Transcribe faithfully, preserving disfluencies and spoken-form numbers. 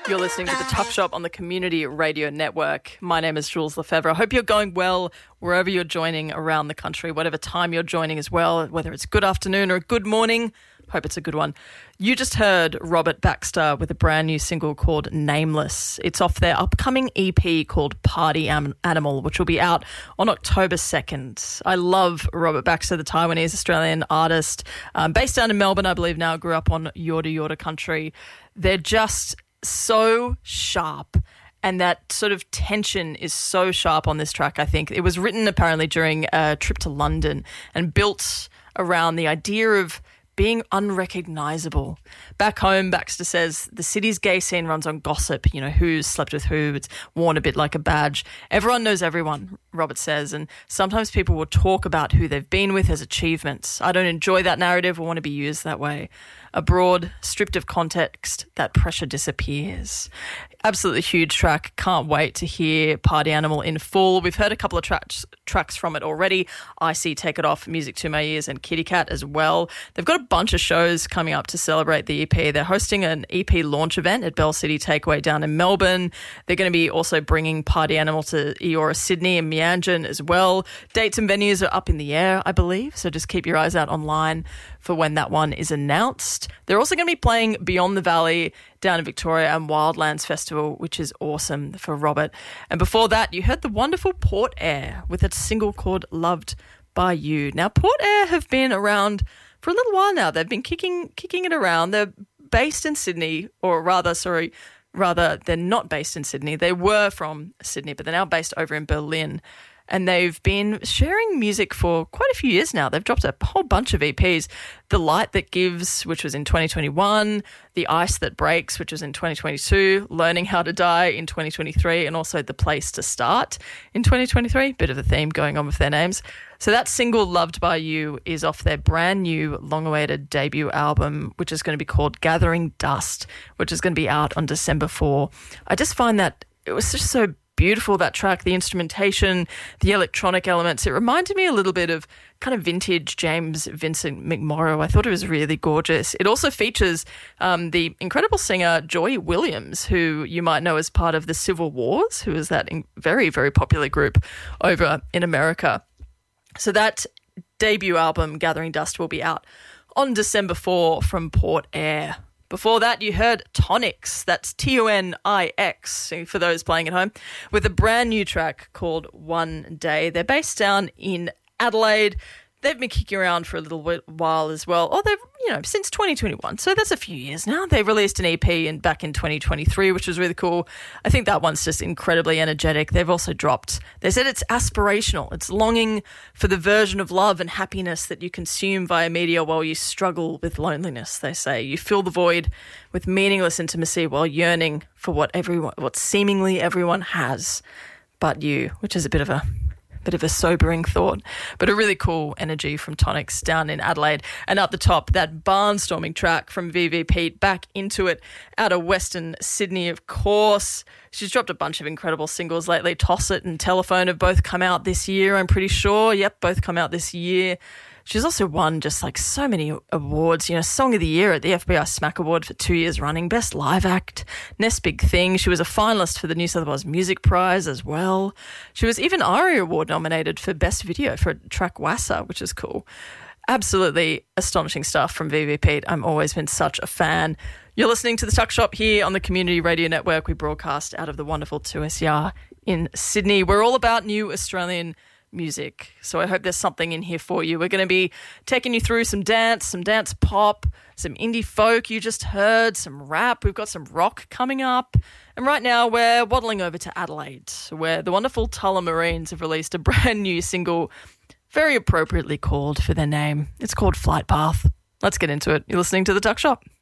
You're listening to The Tuck Shop on the Community Radio Network. My name is Jules Lefebvre. I hope you're going well wherever you're joining around the country, whatever time you're joining as well, whether it's good afternoon or good morning. Hope it's a good one. You just heard Robert Baxter with a brand new single called Nameless. It's off their upcoming E P called Party Am- Animal, which will be out on October second. I love Robert Baxter, the Taiwanese Australian artist, um, based down in Melbourne, I believe now, grew up on Yorta Yorta country. They're just so sharp, and that sort of tension is so sharp on this track. I think it was written apparently during a trip to London and built around the idea of being unrecognisable. Back home, Baxter says, the city's gay scene runs on gossip, you know, who's slept with who, it's worn a bit like a badge. Everyone knows everyone, Robert says, and sometimes people will talk about who they've been with as achievements. I don't enjoy that narrative or want to be used that way. Abroad, stripped of context, that pressure disappears. Absolutely huge track. Can't wait to hear Party Animal in full. We've heard a couple of tracks tracks from it already. I See Take It Off, Music to My Ears, and Kitty Cat as well. They've got a bunch of shows coming up to celebrate the E P. They're hosting an E P launch event at Bell City Takeaway down in Melbourne. They're going to be also bringing Party Animal to Eora Sydney and Meanjin as well. Dates and venues are up in the air, I believe, so just keep your eyes out online for when that one is announced. They're also going to be playing Beyond the Valley down in Victoria and Wildlands Festival, which is awesome for Robert. And before that, you heard the wonderful Port Air with its single called Loved by You. Now, Port Air have been around for a little while now. They've been kicking kicking it around. They're based in Sydney, or rather, sorry, rather, they're not based in Sydney. They were from Sydney, but they're now based over in Berlin. And they've been sharing music for quite a few years now. They've dropped a whole bunch of E Ps. The Light That Gives, which was in twenty twenty-one, The Ice That Breaks, which was in twenty twenty-two, Learning How to Die in twenty twenty-three, and also The Place to Start in twenty twenty-three. Bit of a theme going on with their names. So that single, Loved by You, is off their brand new long-awaited debut album, which is going to be called Gathering Dust, which is going to be out on December fourth. I just find that it was just so beautiful, that track, the instrumentation, the electronic elements. It reminded me a little bit of kind of vintage James Vincent McMorrow. I thought it was really gorgeous. It also features um, the incredible singer Joy Williams, who you might know as part of the Civil Wars, who is that very, very popular group over in America. So that debut album, Gathering Dust, will be out on December fourth from Port Air. Before that, you heard Tonix, that's T O N I X, for those playing at home, with a brand new track called One Day. They're based down in Adelaide. They've been kicking around for a little while as well. Oh, they've, you know, since twenty twenty-one. So that's a few years now. They released an E P in, back in twenty twenty-three, which was really cool. I think that one's just incredibly energetic. They've also dropped, they said it's aspirational. It's longing for the version of love and happiness that you consume via media while you struggle with loneliness, they say. You fill the void with meaningless intimacy while yearning for what everyone, what seemingly everyone has but you, which is a bit of a Bit of a sobering thought, but a really cool energy from Tonix down in Adelaide. And up the top, that barnstorming track from V V Pete, Back Into It, out of Western Sydney, of course. She's dropped a bunch of incredible singles lately. Toss It and Telephone have both come out this year, I'm pretty sure. Yep, both come out this year. She's also won just like so many awards, you know, Song of the Year at the F B I SMAC Award for two years running, Best Live Act, Next Big Thing. She was a finalist for the New South Wales Music Prize as well. She was even ARIA Award nominated for Best Video for track Wassa, which is cool. Absolutely astonishing stuff from V V Pete. I've always been such a fan. You're listening to The Tuck Shop here on the Community Radio Network. We broadcast out of the wonderful two S E R in Sydney. We're all about new Australian music, so I hope there's something in here for you. We're going to be taking you through some dance, some dance pop, some indie folk you just heard, some rap. We've got some rock coming up, and right now we're waddling over to Adelaide, where the wonderful Tullamarines have released a brand new single, very appropriately called for their name. It's called Flight Path. Let's get into it. You're listening to The Tuck Shop.